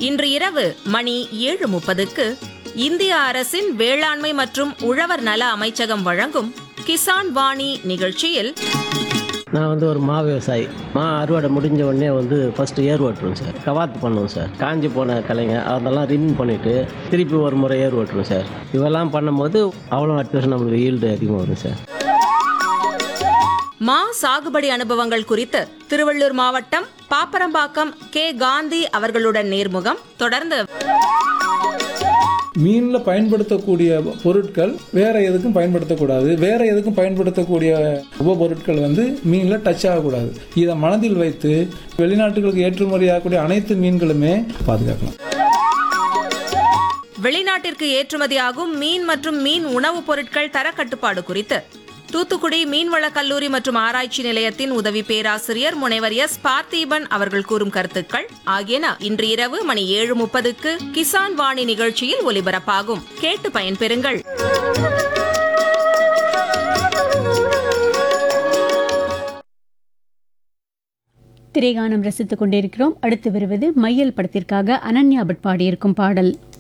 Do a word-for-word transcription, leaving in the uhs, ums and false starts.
இன்று இரவு மணி ஏழு முப்பதுக்கு இந்திய அரசின் வேளாண்மை மற்றும் உழவர் நல அமைச்சகம் வழங்கும் கிசான் வாணி நிகழ்ச்சியில் நான் வந்து ஒரு மா விவசாயி. மா அறுவடை முடிஞ்ச உடனே வந்து ஃபஸ்ட்டு ஏர் ஓட்டுருவோம் சார். கவாத்து பண்ணுவோம் சார். காஞ்சி போன கலைங்க அதெல்லாம் ரிமூவ் பண்ணிவிட்டு திருப்பி ஒரு முறை ஏர் ஓட்டுருவோம் சார். இதெல்லாம் பண்ணும்போது அவ்வளோ அடுத்த வருஷம் நம்மளுக்கு ஈல்டு அதிகமாக வரும் சார். மா சாகுபடி அனுபவங்கள் குறித்து திருவள்ளூர் மாவட்டம் பாப்பரம்பாக்கம் கே காந்தி அவர்களுடன் நேர்முகம். தொடர்ந்து மீன்ல பயன்படுத்தக்கூடிய பொருட்கள் வேற எதுக்கும் பயன்படுத்தக்கூடாது, வேற எதுக்கும் பயன்படுத்தக்கூடிய உபபொருட்கள் வந்து மீன்ல டச் ஆகக்கூடாது. இதை மனதில் வைத்து வெளிநாட்டுகளுக்கு ஏற்றுமதி ஆகக்கூடிய அனைத்து மீன்களுமே பாதுகாக்கலாம். வெளிநாட்டிற்கு ஏற்றுமதியாகும் மீன் மற்றும் மீன் உணவுப் பொருட்கள் தர கட்டுப்பாடு குறித்து தூத்துக்குடி மீன்வள கல்லூரி மற்றும் ஆராய்ச்சி நிலையத்தின் உதவி பேராசிரியர் முனைவர் எஸ் பார்த்தீபன் அவர்கள் கூறும் கருத்துக்கள் ஆகியன இன்று இரவு மணி ஏழு முப்பதுக்கு கிசான் வாணி நிகழ்ச்சியில் ஒலிபரப்பாகும். கேட்டு பயன்பெறுங்கள். திரைகானம் ரசித்துக் கொண்டிருக்கிறோம். அடுத்து வருவது மையல் படத்திற்காக அனன்யா பட் பாடியிருக்கும் பாடல்.